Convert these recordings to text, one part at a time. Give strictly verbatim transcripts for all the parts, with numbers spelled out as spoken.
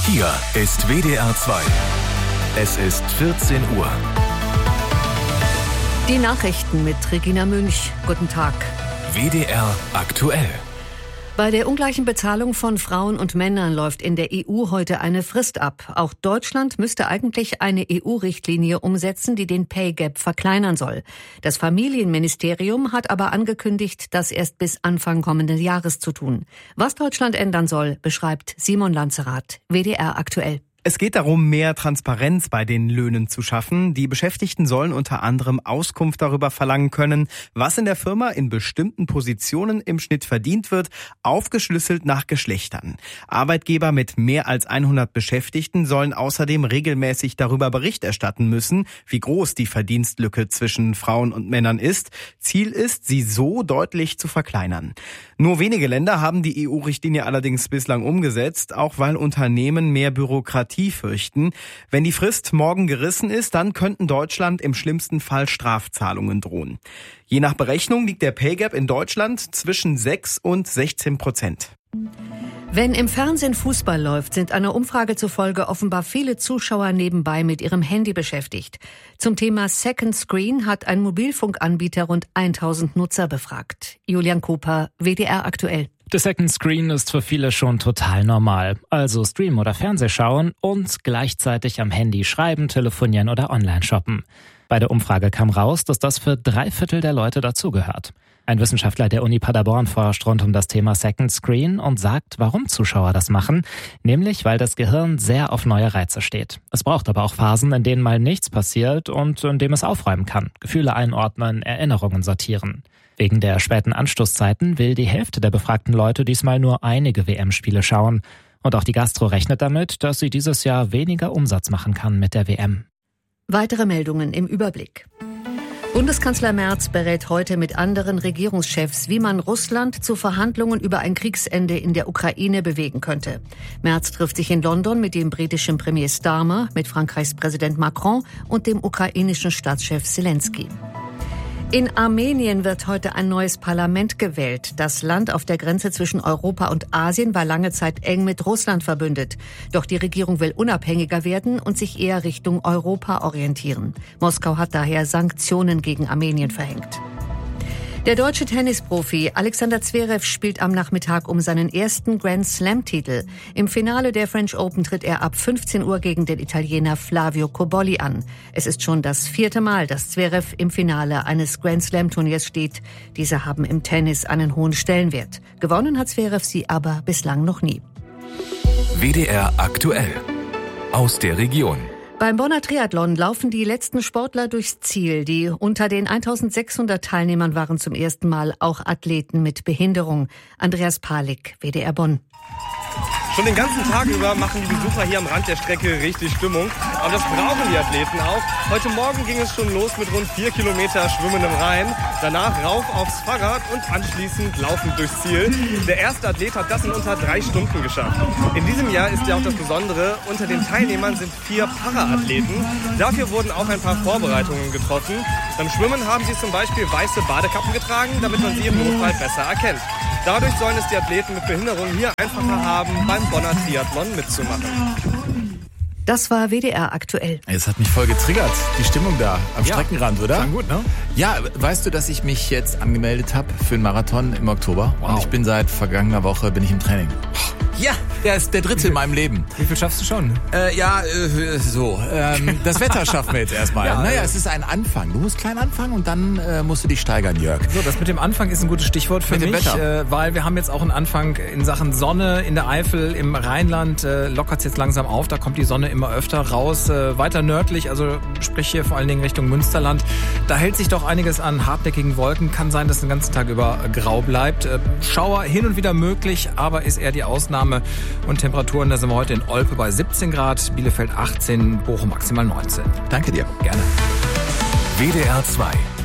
Hier ist W D R zwei. Es ist vierzehn Uhr. Die Nachrichten mit Regina Münch. Guten Tag. W D R aktuell. Bei der ungleichen Bezahlung von Frauen und Männern läuft in der E U heute eine Frist ab. Auch Deutschland müsste eigentlich eine E U-Richtlinie umsetzen, die den Pay Gap verkleinern soll. Das Familienministerium hat aber angekündigt, das erst bis Anfang kommenden Jahres zu tun. Was Deutschland ändern soll, beschreibt Simon Lanzerath, W D R aktuell. Es geht darum, mehr Transparenz bei den Löhnen zu schaffen. Die Beschäftigten sollen unter anderem Auskunft darüber verlangen können, was in der Firma in bestimmten Positionen im Schnitt verdient wird, aufgeschlüsselt nach Geschlechtern. Arbeitgeber mit mehr als hundert Beschäftigten sollen außerdem regelmäßig darüber Bericht erstatten müssen, wie groß die Verdienstlücke zwischen Frauen und Männern ist. Ziel ist, sie so deutlich zu verkleinern. Nur wenige Länder haben die E U-Richtlinie allerdings bislang umgesetzt, auch weil Unternehmen mehr Bürokratie fürchten. Wenn die Frist morgen gerissen ist, dann könnten Deutschland im schlimmsten Fall Strafzahlungen drohen. Je nach Berechnung liegt der Pay Gap in Deutschland zwischen sechs und sechzehn Prozent. Wenn im Fernsehen Fußball läuft, sind einer Umfrage zufolge offenbar viele Zuschauer nebenbei mit ihrem Handy beschäftigt. Zum Thema Second Screen hat ein Mobilfunkanbieter rund tausend Nutzer befragt. Julian Koper, W D R aktuell. Der Second Screen ist für viele schon total normal. Also streamen oder Fernseh schauen und gleichzeitig am Handy schreiben, telefonieren oder online shoppen. Bei der Umfrage kam raus, dass das für drei Viertel der Leute dazugehört. Ein Wissenschaftler der Uni Paderborn forscht rund um das Thema Second Screen und sagt, warum Zuschauer das machen. Nämlich, weil das Gehirn sehr auf neue Reize steht. Es braucht aber auch Phasen, in denen mal nichts passiert und in dem es aufräumen kann. Gefühle einordnen, Erinnerungen sortieren. Wegen der späten Anstoßzeiten will die Hälfte der befragten Leute diesmal nur einige W M-Spiele schauen. Und auch die Gastro rechnet damit, dass sie dieses Jahr weniger Umsatz machen kann mit der W M. Weitere Meldungen im Überblick. Bundeskanzler Merz berät heute mit anderen Regierungschefs, wie man Russland zu Verhandlungen über ein Kriegsende in der Ukraine bewegen könnte. Merz trifft sich in London mit dem britischen Premier Starmer, mit Frankreichs Präsident Macron und dem ukrainischen Staatschef Zelensky. In Armenien wird heute ein neues Parlament gewählt. Das Land auf der Grenze zwischen Europa und Asien war lange Zeit eng mit Russland verbündet. Doch die Regierung will unabhängiger werden und sich eher Richtung Europa orientieren. Moskau hat daher Sanktionen gegen Armenien verhängt. Der deutsche Tennisprofi Alexander Zverev spielt am Nachmittag um seinen ersten Grand-Slam-Titel. Im Finale der French Open tritt er ab fünfzehn Uhr gegen den Italiener Flavio Cobolli an. Es ist schon das vierte Mal, dass Zverev im Finale eines Grand-Slam-Turniers steht. Diese haben im Tennis einen hohen Stellenwert. Gewonnen hat Zverev sie aber bislang noch nie. W D R aktuell. Aus der Region. Beim Bonner Triathlon laufen die letzten Sportler durchs Ziel. Die unter den eintausendsechshundert Teilnehmern waren zum ersten Mal auch Athleten mit Behinderung. Andreas Palik, W D R Bonn. Schon den ganzen Tag über machen die Besucher hier am Rand der Strecke richtig Stimmung. Aber das brauchen die Athleten auch. Heute Morgen ging es schon los mit rund vier Kilometer Schwimmen im Rhein. Danach rauf aufs Fahrrad und anschließend laufend durchs Ziel. Der erste Athlet hat das in unter drei Stunden geschafft. In diesem Jahr ist ja auch das Besondere, unter den Teilnehmern sind vier Para-Athleten. Dafür wurden auch ein paar Vorbereitungen getroffen. Beim Schwimmen haben sie zum Beispiel weiße Badekappen getragen, damit man sie im Notfall besser erkennt. Dadurch sollen es die Athleten mit Behinderung hier einfacher haben, beim Bonner Triathlon mitzumachen. Das war W D R aktuell. Es hat mich voll getriggert, die Stimmung da am Ja, Streckenrand, oder? klang gut, ne? Ja, weißt du, dass ich mich jetzt angemeldet habe für einen Marathon im Oktober? Wow. Und ich bin seit vergangener Woche bin ich im Training. Ja, der ist der dritte in meinem Leben. Wie viel schaffst du schon? Äh, ja, äh, so. Ähm, das Wetter schaffen wir jetzt erstmal. Ja, naja, äh, es ist ein Anfang. Du musst klein anfangen und dann äh, musst du dich steigern, Jörg. So, das mit dem Anfang ist ein gutes Stichwort für Mit dem mich, Wetter. äh, weil wir haben jetzt auch einen Anfang in Sachen Sonne in der Eifel, im Rheinland äh, lockert es jetzt langsam auf, da kommt die Sonne immer öfter raus, äh, weiter nördlich, also sprich hier vor allen Dingen Richtung Münsterland. Da hält sich doch einiges an hartnäckigen Wolken, kann sein, dass es den ganzen Tag über grau bleibt. Äh, Schauer hin und wieder möglich, aber ist eher die Ausnahme. Und Temperaturen, da sind wir heute in Olpe bei siebzehn Grad, Bielefeld achtzehn, Bochum maximal neunzehn. Danke dir. Gerne. W D R zwei.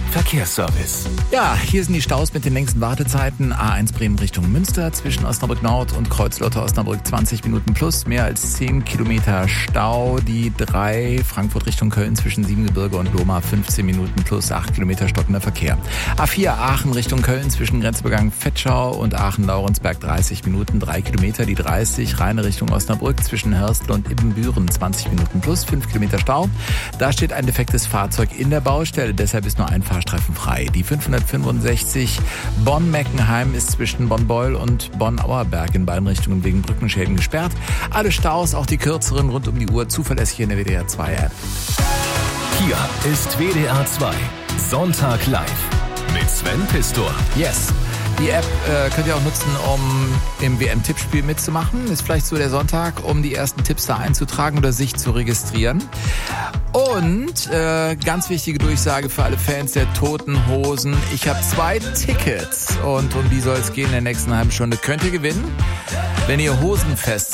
Verkehrsservice. Ja, hier sind die Staus mit den längsten Wartezeiten. A eins Bremen Richtung Münster zwischen Osnabrück Nord und Kreuzlotter Osnabrück zwanzig Minuten plus, mehr als zehn Kilometer Stau. Die drei Frankfurt Richtung Köln zwischen Siebengebirge und Lohmar fünfzehn Minuten plus, acht Kilometer stockender Verkehr. A vier Aachen Richtung Köln zwischen Grenzübergang Vetschau und Aachen-Laurensberg dreißig Minuten, drei Kilometer. Die dreißig Rheine Richtung Osnabrück zwischen Hörstel und Ibbenbüren zwanzig Minuten plus, fünf Kilometer Stau. Da steht ein defektes Fahrzeug in der Baustelle, deshalb ist nur ein Fahrstreifen frei. Die fünfhundertfünfundsechzig Bonn-Meckenheim ist zwischen Bonn-Beul und Bonn-Auerberg in beiden Richtungen wegen Brückenschäden gesperrt. Alle Staus, auch die kürzeren, rund um die Uhr zuverlässig in der W D R zwei App. Hier ist W D R zwei Sonntag live mit Sven Pistor. Yes. Die App äh, könnt ihr auch nutzen, um im W M-Tippspiel mitzumachen. Ist vielleicht so der Sonntag, um die ersten Tipps da einzutragen oder sich zu registrieren. Und äh, ganz wichtige Durchsage für alle Fans der Toten Hosen. Ich habe zwei Tickets und um die soll es gehen in der nächsten halben Stunde. Könnt ihr gewinnen, wenn ihr Hosenfest